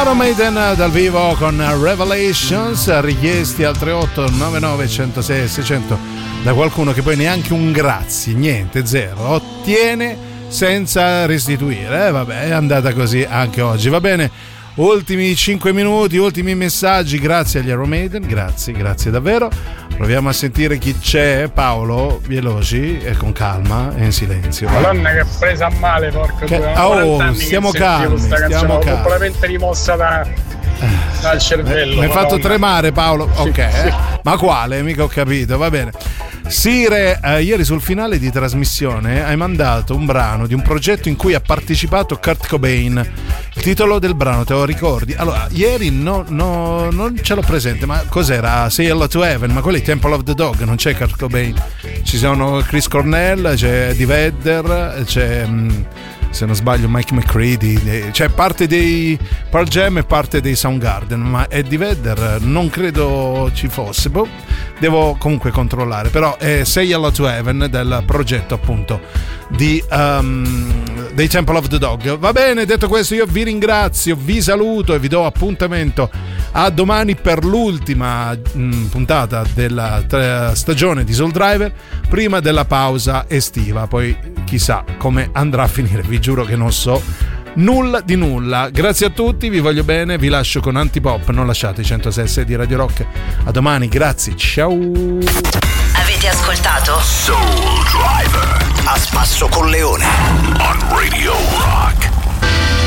Iron Maiden dal vivo con Revelations, richiesti al 3899 106 600 da qualcuno che poi neanche un grazie, niente, zero, ottiene senza restituire. Vabbè, è andata così anche oggi, va bene. Ultimi 5 minuti, ultimi messaggi, grazie agli Iron Maiden, grazie davvero. Proviamo a sentire chi c'è. Paolo, veloci e con calma e in silenzio. Madonna che presa a male, porco stiamo calmi, completamente rimossa dal cervello. Mi hai fatto tremare, Paolo. Ok, sì. Ma quale? Mica ho capito, va bene. Sire, ieri sul finale di trasmissione hai mandato un brano di un progetto in cui ha partecipato Kurt Cobain. Il titolo del brano te lo ricordi? Allora, ieri non ce l'ho presente, ma cos'era? Say Hello to Heaven, ma quello è Temple of the Dog, non c'è Kurt Cobain. Ci sono Chris Cornell, c'è Eddie Vedder, c'è se non sbaglio Mike McCready, c'è parte dei Pearl Jam e parte dei Soundgarden, ma Eddie Vedder non credo ci fosse, devo comunque controllare, però è Say Hello to Heaven del progetto appunto dei Temple of the Dog. Va bene, detto questo io vi ringrazio, vi saluto e vi do appuntamento a domani per l'ultima puntata della stagione di Soul Driver prima della pausa estiva, poi chissà come andrà a finire, vi giuro che non so nulla di nulla. Grazie a tutti, vi voglio bene, vi lascio con Antipop, non lasciate i 106 di Radio Rock. A domani, grazie, ciao. Avete ascoltato Soul Driver a spasso con Leone on Radio Rock.